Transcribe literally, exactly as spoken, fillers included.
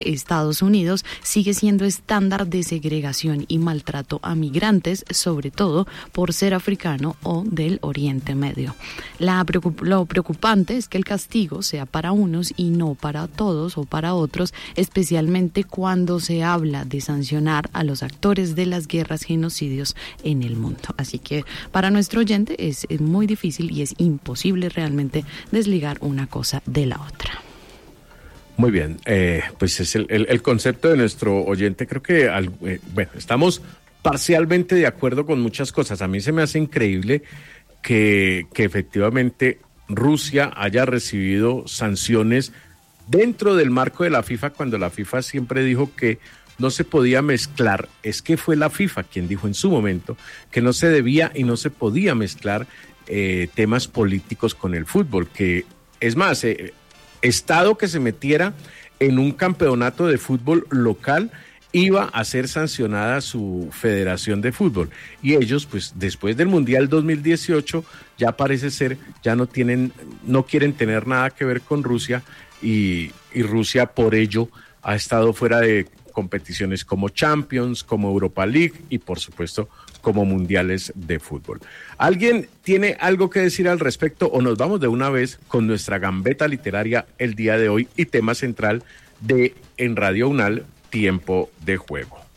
Estados Unidos sigue siendo estándar de segregación y maltrato a migrantes, sobre todo por ser africano o del Oriente Medio. La preocup- lo preocupante es que el castigo sea para unos y no para todos o para otros, especialmente cuando se habla de sancionar a los actores de las guerras, genocidios en el mundo. Así que para nuestro oyente es, es muy difícil y es imposible realmente desligar una cosa de la otra. Muy bien, eh, pues es el, el, el concepto de nuestro oyente. Creo que, al, eh, bueno, estamos parcialmente de acuerdo con muchas cosas. A mí se me hace increíble que, que efectivamente Rusia haya recibido sanciones dentro del marco de la FIFA, cuando la FIFA siempre dijo que no se podía mezclar. Es que fue la FIFA quien dijo en su momento que no se debía y no se podía mezclar eh, temas políticos con el fútbol, que es más, eh, Estado que se metiera en un campeonato de fútbol local iba a ser sancionada su federación de fútbol. Y ellos, pues, después del Mundial dos mil dieciocho, ya parece ser, ya no tienen, no quieren tener nada que ver con Rusia, y, y Rusia por ello ha estado fuera de competiciones como Champions, como Europa League y por supuesto como mundiales de fútbol. ¿Alguien tiene algo que decir al respecto o nos vamos de una vez con nuestra gambeta literaria el día de hoy y tema central de En Radio UNAL, Tiempo de Juego?